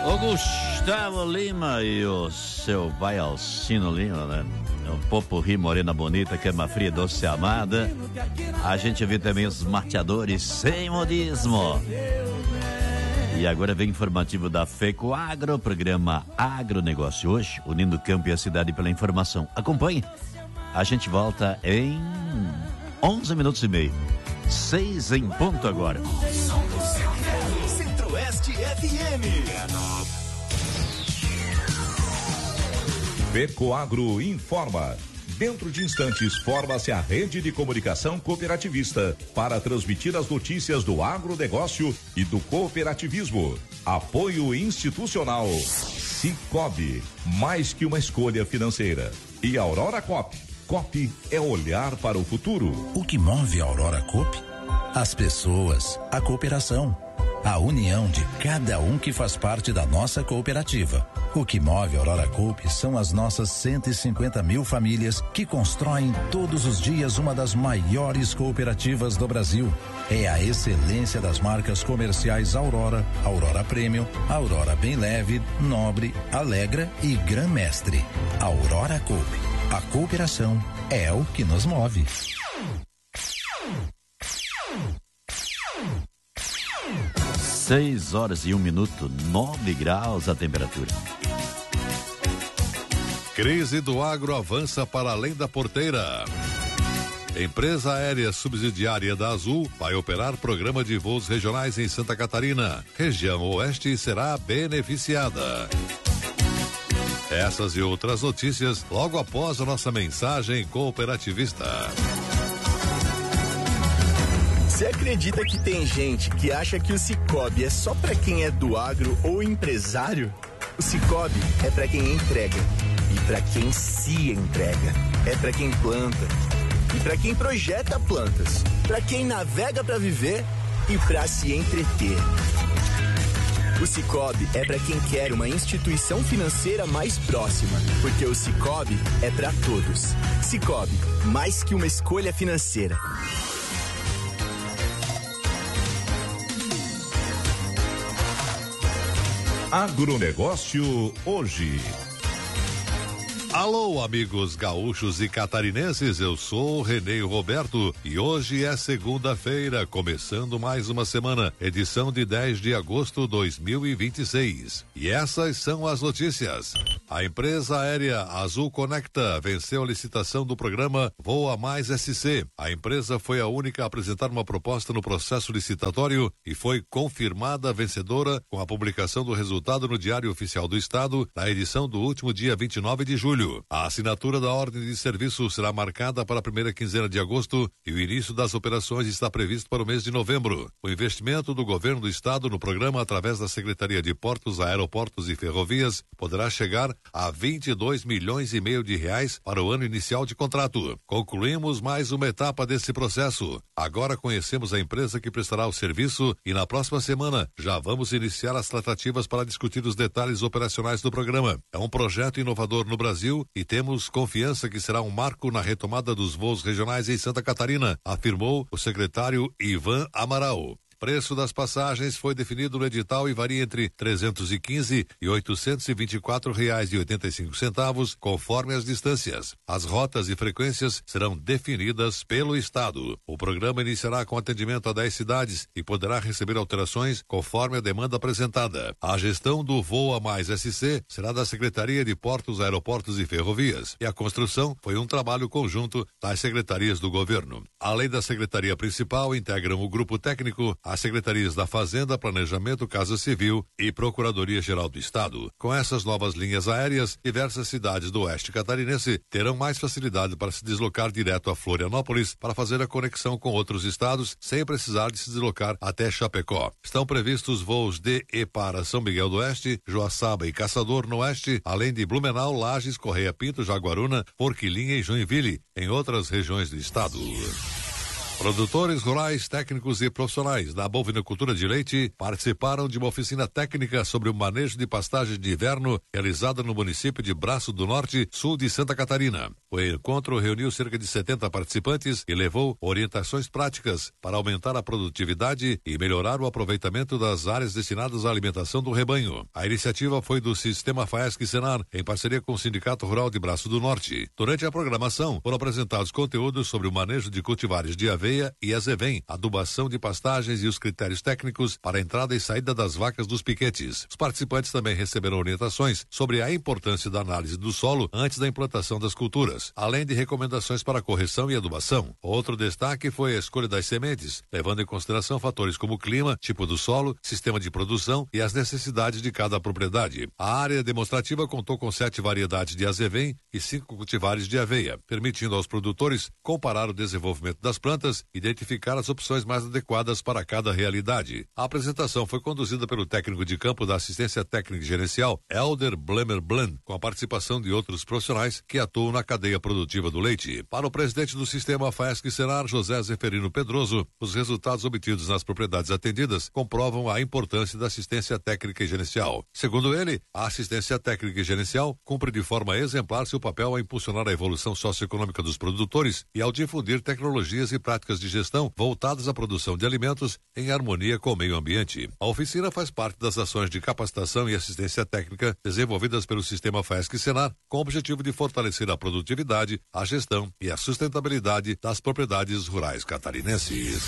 O Gustavo Lima e o seu pai Alcino Lima, né? O Popurrí, Morena Bonita, Cama Fria, Doce Amada. A gente viu também os Marteadores Sem Modismo. E agora vem informativo da FECO Agro, programa Agronegócio hoje, unindo o campo e a cidade pela informação. Acompanhe. A gente volta em 11 minutos e meio. 6 em ponto agora. Centro-Oeste FM. FECO Agro informa. Dentro de instantes, forma-se a rede de comunicação cooperativista para transmitir as notícias do agronegócio e do cooperativismo. Apoio institucional. Cicobi, mais que uma escolha financeira. E Aurora Coop. Coop é olhar para o futuro. O que move a Aurora Coop? As pessoas, a cooperação, a união de cada um que faz parte da nossa cooperativa. O que move a Aurora Coop são as nossas 150 mil famílias que constroem todos os dias uma das maiores cooperativas do Brasil. É a excelência das marcas comerciais Aurora, Aurora Premium, Aurora Bem Leve, Nobre, Alegra e Gran Mestre. Aurora Coop. A cooperação é o que nos move. 6 horas e 1 minuto, 9 graus a temperatura. Crise do agro avança para além da porteira. Empresa aérea subsidiária da Azul vai operar programa de voos regionais em Santa Catarina. Região Oeste será beneficiada. Essas e outras notícias logo após a nossa mensagem cooperativista. Você acredita que tem gente que acha que o Cicobi é só pra quem é do agro ou empresário? O Cicobi é pra quem entrega e pra quem se entrega. É pra quem planta e pra quem projeta plantas. Pra quem navega pra viver e pra se entreter. O Cicobi é para quem quer uma instituição financeira mais próxima, porque o Cicobi é para todos. Cicobi, mais que uma escolha financeira. Agronegócio hoje. Alô, amigos gaúchos e catarinenses, eu sou o Renê Roberto e hoje é segunda-feira, começando mais uma semana, edição de 10 de agosto de 2026. E essas são as notícias. A empresa aérea Azul Conecta venceu a licitação do programa Voa Mais SC. A empresa foi a única a apresentar uma proposta no processo licitatório e foi confirmada vencedora com a publicação do resultado no Diário Oficial do Estado, na edição do último dia 29 de julho. A assinatura da ordem de serviço será marcada para a primeira quinzena de agosto e o início das operações está previsto para o mês de novembro. O investimento do governo do estado no programa através da Secretaria de Portos, Aeroportos e Ferrovias poderá chegar a 22 milhões e meio de reais para o ano inicial de contrato. Concluímos mais uma etapa desse processo. Agora conhecemos a empresa que prestará o serviço e na próxima semana já vamos iniciar as tratativas para discutir os detalhes operacionais do programa. É um projeto inovador no Brasil e temos confiança que será um marco na retomada dos voos regionais em Santa Catarina, afirmou o secretário Ivan Amaral. Preço das passagens foi definido no edital e varia entre R$315 e R$824,85, conforme as distâncias. As rotas e frequências serão definidas pelo Estado. O programa iniciará com atendimento a 10 cidades e poderá receber alterações conforme a demanda apresentada. A gestão do Voa Mais SC será da Secretaria de Portos, Aeroportos e Ferrovias e a construção foi um trabalho conjunto das secretarias do governo. Além da secretaria principal, integram o grupo técnico as secretarias da Fazenda, Planejamento, Casa Civil e Procuradoria-Geral do Estado. Com essas novas linhas aéreas, diversas cidades do oeste catarinense terão mais facilidade para se deslocar direto a Florianópolis para fazer a conexão com outros estados sem precisar de se deslocar até Chapecó. Estão previstos voos de e para São Miguel do Oeste, Joaçaba e Caçador no oeste, além de Blumenau, Lages, Correia Pinto, Jaguaruna, Forquilinha e Joinville, em outras regiões do estado. Produtores rurais, técnicos e profissionais da bovinocultura de leite participaram de uma oficina técnica sobre o manejo de pastagem de inverno realizada no município de Braço do Norte, sul de Santa Catarina. O encontro reuniu cerca de 70 participantes e levou orientações práticas para aumentar a produtividade e melhorar o aproveitamento das áreas destinadas à alimentação do rebanho. A iniciativa foi do Sistema Faesc-Senar, em parceria com o Sindicato Rural de Braço do Norte. Durante a programação, foram apresentados conteúdos sobre o manejo de cultivares de aveia e azevém, adubação de pastagens e os critérios técnicos para a entrada e saída das vacas dos piquetes. Os participantes também receberam orientações sobre a importância da análise do solo antes da implantação das culturas, além de recomendações para correção e adubação. Outro destaque foi a escolha das sementes, levando em consideração fatores como o clima, tipo do solo, sistema de produção e as necessidades de cada propriedade. A área demonstrativa contou com 7 variedades de azevém e 5 cultivares de aveia, permitindo aos produtores comparar o desenvolvimento das plantas, identificar as opções mais adequadas para cada realidade. A apresentação foi conduzida pelo técnico de campo da assistência técnica e gerencial, Helder Blemer Bland, com a participação de outros profissionais que atuam na cadeia produtiva do leite. Para o presidente do Sistema Faesc-Senar, José Zeferino Pedroso, os resultados obtidos nas propriedades atendidas comprovam a importância da assistência técnica e gerencial. Segundo ele, a assistência técnica e gerencial cumpre de forma exemplar seu papel a impulsionar a evolução socioeconômica dos produtores e ao difundir tecnologias e práticas de gestão voltadas à produção de alimentos em harmonia com o meio ambiente. A oficina faz parte das ações de capacitação e assistência técnica desenvolvidas pelo Sistema Faesc-Senar, com o objetivo de fortalecer a produtividade, a gestão e a sustentabilidade das propriedades rurais catarinenses.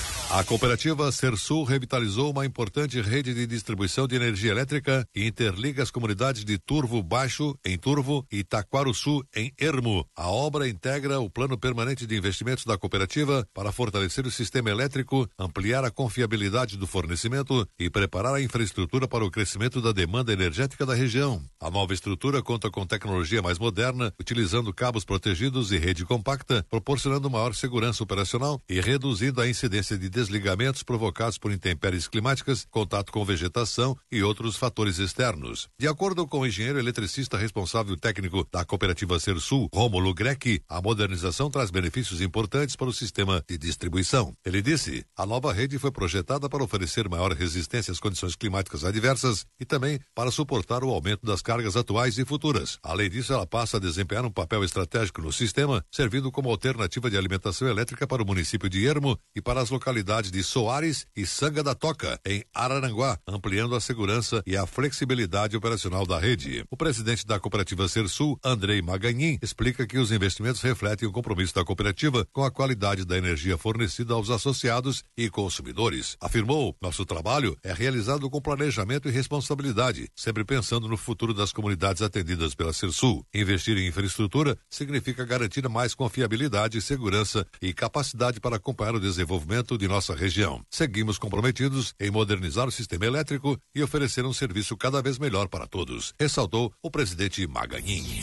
A cooperativa Sersul revitalizou uma importante rede de distribuição de energia elétrica e interliga as comunidades de Turvo Baixo, em Turvo, e Taquaruçu, em Ermo. A obra integra o plano permanente de investimentos da cooperativa para fortalecer o sistema elétrico, ampliar a confiabilidade do fornecimento e preparar a infraestrutura para o crescimento da demanda energética da região. A nova estrutura conta com tecnologia mais moderna, utilizando cabos protegidos e rede compacta, proporcionando maior segurança operacional e reduzindo a incidência de desligamentos provocados por intempéries climáticas, contato com vegetação e outros fatores externos. De acordo com o engenheiro eletricista responsável técnico da cooperativa Sersul, Rômulo Greck, a modernização traz benefícios importantes para o sistema de distribuição. Ele disse: a nova rede foi projetada para oferecer maior resistência às condições climáticas adversas e também para suportar o aumento das cargas atuais e futuras. Além disso, ela passa a desempenhar um papel estratégico no sistema, servindo como alternativa de alimentação elétrica para o município de Ermo e para as localidades de Soares e Sanga da Toca, em Araranguá, ampliando a segurança e a flexibilidade operacional da rede. O presidente da cooperativa Sersul, Andrei Maganin, explica que os investimentos refletem o compromisso da cooperativa com a qualidade da energia fornecida aos associados e consumidores. Afirmou: nosso trabalho é realizado com planejamento e responsabilidade, sempre pensando no futuro das comunidades atendidas pela Sersul. Investir em infraestrutura significa garantir mais confiabilidade, segurança e capacidade para acompanhar o desenvolvimento de nossa região. Seguimos comprometidos em modernizar o sistema elétrico e oferecer um serviço cada vez melhor para todos, ressaltou o presidente Maganin.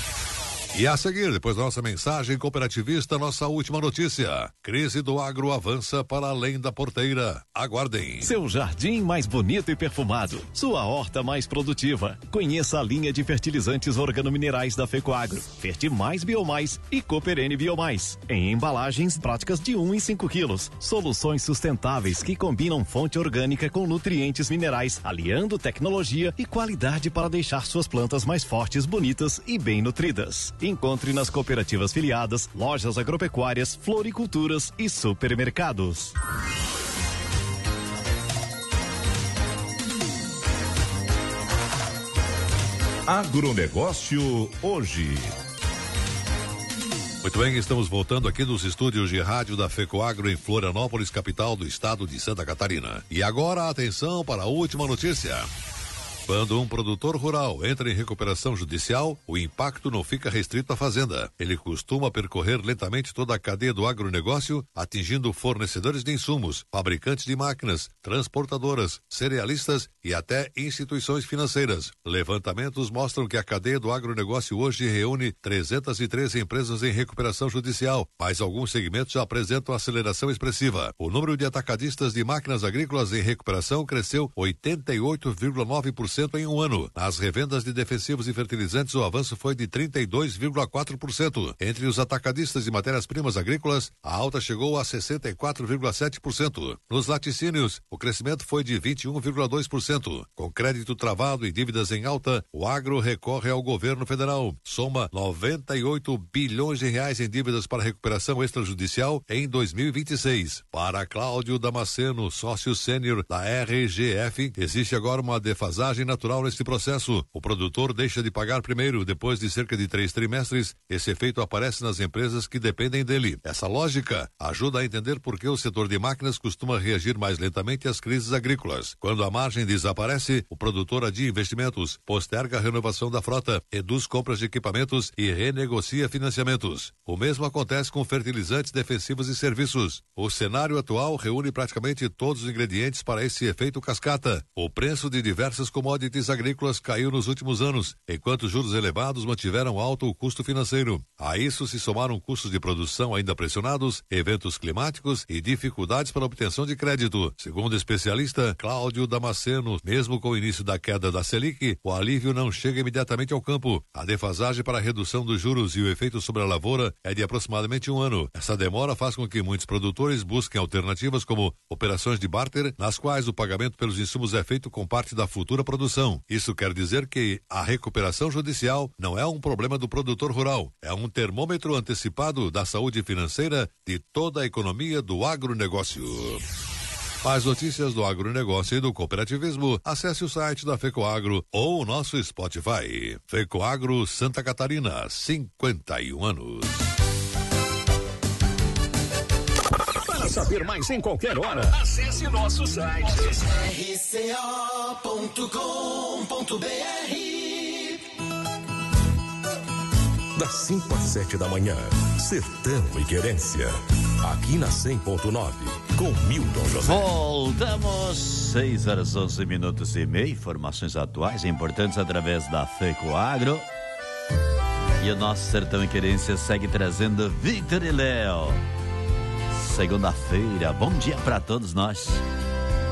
E a seguir, depois da nossa mensagem cooperativista, nossa última notícia. Crise do agro avança para além da porteira. Aguardem. Seu jardim mais bonito e perfumado. Sua horta mais produtiva. Conheça a linha de fertilizantes organominerais da Fecoagro. Fertimais Biomais e Cooperene Biomais. Em embalagens práticas de 1 e 5 quilos. Soluções sustentáveis que combinam fonte orgânica com nutrientes minerais, aliando tecnologia e qualidade para deixar suas plantas mais fortes, bonitas e bem nutridas. Encontre nas cooperativas filiadas, lojas agropecuárias, floriculturas e supermercados. Agronegócio hoje. Muito bem, estamos voltando aqui dos estúdios de rádio da Fecoagro em Florianópolis, capital do estado de Santa Catarina. E agora, atenção para a última notícia. Quando um produtor rural entra em recuperação judicial, o impacto não fica restrito à fazenda. Ele costuma percorrer lentamente toda a cadeia do agronegócio, atingindo fornecedores de insumos, fabricantes de máquinas, transportadoras, cerealistas e até instituições financeiras. Levantamentos mostram que a cadeia do agronegócio hoje reúne 313 empresas em recuperação judicial, mas alguns segmentos já apresentam aceleração expressiva. O número de atacadistas de máquinas agrícolas em recuperação cresceu 88,9% 1% em um ano. Nas revendas de defensivos e fertilizantes, o avanço foi de 32,4%. Entre os atacadistas de matérias-primas agrícolas, a alta chegou a 64,7%. Nos laticínios, o crescimento foi de 21,2%. Com crédito travado e dívidas em alta, o agro recorre ao governo federal. Soma 98 bilhões de reais em dívidas para recuperação extrajudicial em 2026. Para Cláudio Damasceno, sócio sênior da RGF, existe agora uma defasagem natural neste processo. O produtor deixa de pagar primeiro, depois de cerca de 3 trimestres, esse efeito aparece nas empresas que dependem dele. Essa lógica ajuda a entender por que o setor de máquinas costuma reagir mais lentamente às crises agrícolas. Quando a margem desaparece, o produtor adia investimentos, posterga a renovação da frota, reduz compras de equipamentos e renegocia financiamentos. O mesmo acontece com fertilizantes, defensivos e serviços. O cenário atual reúne praticamente todos os ingredientes para esse efeito cascata. O preço de diversas commodities agrícolas caiu nos últimos anos, enquanto juros elevados mantiveram alto o custo financeiro. A isso se somaram custos de produção ainda pressionados, eventos climáticos e dificuldades para obtenção de crédito. Segundo o especialista Cláudio Damasceno, mesmo com o início da queda da Selic, o alívio não chega imediatamente ao campo. A defasagem para a redução dos juros e o efeito sobre a lavoura é de aproximadamente um ano. Essa demora faz com que muitos produtores busquem alternativas como operações de barter, nas quais o pagamento pelos insumos é feito com parte da futura produção. Isso quer dizer que a recuperação judicial não é um problema do produtor rural, é um termômetro antecipado da saúde financeira de toda a economia do agronegócio. Mais notícias do agronegócio e do cooperativismo, acesse o site da FECOAGRO ou o nosso Spotify. FECOAGRO Santa Catarina, 51 anos. Para saber mais em qualquer hora, acesse nosso site rco.com.br. Das 5 às 7 da manhã, Sertão e Querência. Aqui na 100.9, com Milton José. Voltamos, 6h11 e informações atuais e importantes através da FECOAGRO. E o nosso Sertão e Querência segue trazendo Victor e Léo. Segunda-feira, bom dia para todos nós.